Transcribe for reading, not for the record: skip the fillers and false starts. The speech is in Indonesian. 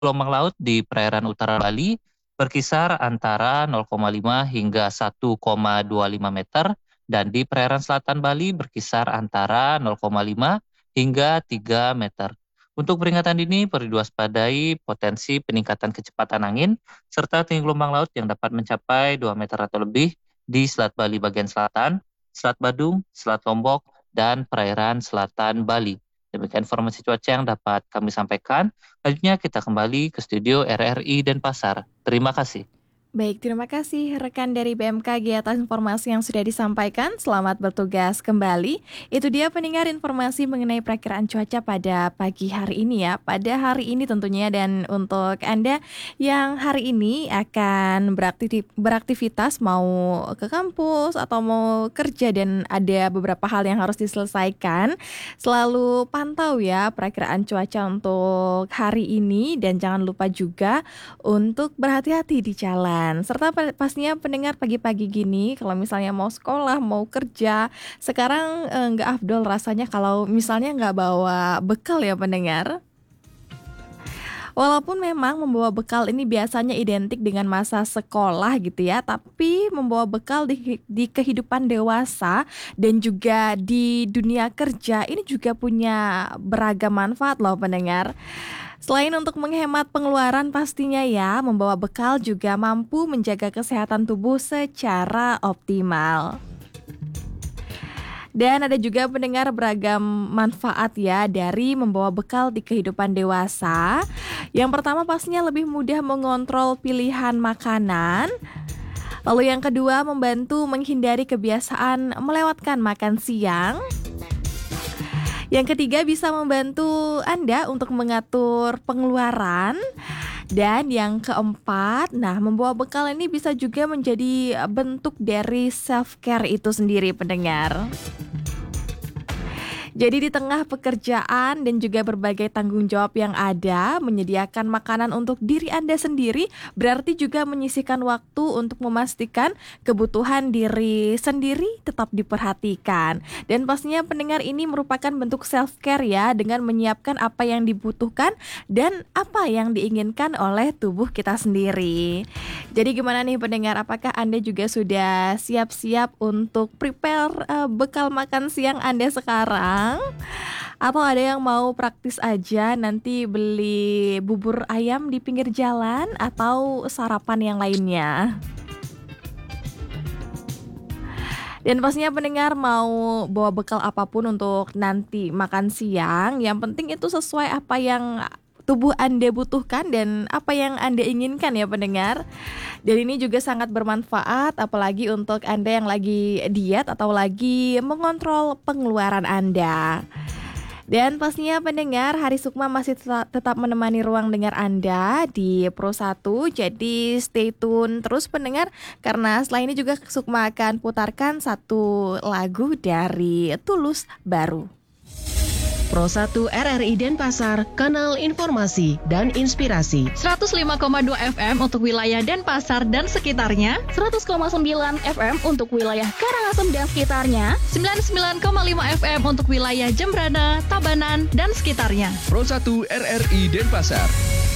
Gelombang laut di perairan utara Bali berkisar antara 0,5 hingga 1,25 meter dan di perairan selatan Bali berkisar antara 0,5 hingga 3 meter. Untuk peringatan dini perlu diwaspadai potensi peningkatan kecepatan angin serta tinggi gelombang laut yang dapat mencapai 2 meter atau lebih di Selat Bali bagian selatan, Selat Badung, Selat Lombok, dan perairan selatan Bali. Demikian informasi cuaca yang dapat kami sampaikan. Selanjutnya kita kembali ke studio RRI Denpasar. Terima kasih. Baik, terima kasih rekan dari BMKG atas informasi yang sudah disampaikan. Selamat bertugas kembali. Itu dia pendengar informasi mengenai perakiraan cuaca pada pagi hari ini ya. Pada hari ini tentunya, dan untuk Anda yang hari ini akan beraktivitas mau ke kampus atau mau kerja dan ada beberapa hal yang harus diselesaikan, selalu pantau ya perakiraan cuaca untuk hari ini dan jangan lupa juga untuk berhati-hati di jalan. Serta pastinya pendengar pagi-pagi gini, kalau misalnya mau sekolah, mau kerja, sekarang nggak afdol rasanya kalau misalnya nggak bawa bekal ya pendengar. Walaupun memang membawa bekal ini biasanya identik dengan masa sekolah gitu ya, tapi membawa bekal di kehidupan dewasa dan juga di dunia kerja ini juga punya beragam manfaat loh pendengar. Selain untuk menghemat pengeluaran pastinya ya, membawa bekal juga mampu menjaga kesehatan tubuh secara optimal. Dan ada juga pendengar beragam manfaat ya dari membawa bekal di kehidupan dewasa. Yang pertama pastinya lebih mudah mengontrol pilihan makanan. Lalu yang kedua membantu menghindari kebiasaan melewatkan makan siang. Yang ketiga bisa membantu Anda untuk mengatur pengeluaran. Dan yang keempat, membawa bekal ini bisa juga menjadi bentuk dari self-care itu sendiri pendengar. Jadi di tengah pekerjaan dan juga berbagai tanggung jawab yang ada, menyediakan makanan untuk diri Anda sendiri berarti juga menyisihkan waktu untuk memastikan kebutuhan diri sendiri tetap diperhatikan. Dan pastinya pendengar ini merupakan bentuk self-care ya, dengan menyiapkan apa yang dibutuhkan dan apa yang diinginkan oleh tubuh kita sendiri. Jadi gimana nih pendengar, apakah Anda juga sudah siap-siap untuk prepare bekal makan siang Anda sekarang? Atau ada yang mau praktis aja nanti beli bubur ayam di pinggir jalan atau sarapan yang lainnya? Dan pastinya pendengar mau bawa bekal apapun untuk nanti makan siang, yang penting itu sesuai apa yang tubuh Anda butuhkan dan apa yang Anda inginkan ya pendengar. Dan ini juga sangat bermanfaat apalagi untuk Anda yang lagi diet atau lagi mengontrol pengeluaran Anda. Dan pastinya pendengar, Hari Sukma masih tetap menemani ruang dengar Anda di Pro 1. Jadi stay tune terus pendengar, karena setelah ini juga Sukma akan putarkan satu lagu dari Tulus baru. Pro 1 RRI Denpasar, kanal informasi dan inspirasi. 105,2 FM untuk wilayah Denpasar dan sekitarnya, 100,9 FM untuk wilayah Karangasem dan sekitarnya, 99,5 FM untuk wilayah Jembrana, Tabanan, dan sekitarnya. Pro 1 RRI Denpasar.